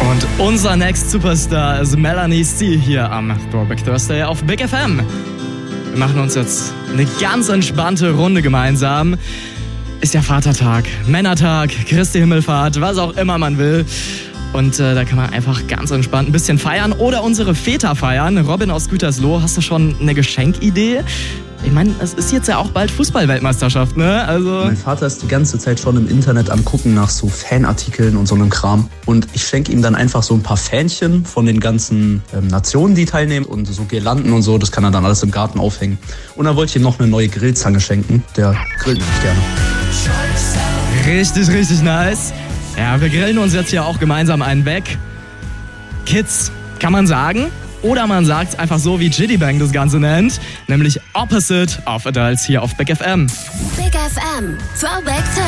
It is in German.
Und unser Next Superstar ist Melanie C. hier am Throwback Thursday auf Big FM. Wir machen uns jetzt eine ganz entspannte Runde gemeinsam. Ist ja Vatertag, Männertag, Christi Himmelfahrt, was auch immer man will. Und da kann man einfach ganz entspannt ein bisschen feiern oder unsere Väter feiern. Robin aus Gütersloh, hast du schon eine Geschenkidee? Ich meine, es ist jetzt ja auch bald Fußball-Weltmeisterschaft, ne? Also mein Vater ist die ganze Zeit schon im Internet am Gucken nach so Fanartikeln und so einem Kram. Und ich schenke ihm dann einfach so ein paar Fähnchen von den ganzen Nationen, die teilnehmen. Und so Girlanden und so, das kann er dann alles im Garten aufhängen. Und dann wollte ich ihm noch eine neue Grillzange schenken. Der grillt nämlich gerne. Richtig, richtig nice. Ja, wir grillen uns jetzt hier auch gemeinsam einen weg. Kids, kann man sagen. Oder man sagt es einfach so, wie Jiddy Bang das Ganze nennt, nämlich Opposite of Adults hier auf Big FM. Big FM, Throwback Thursday.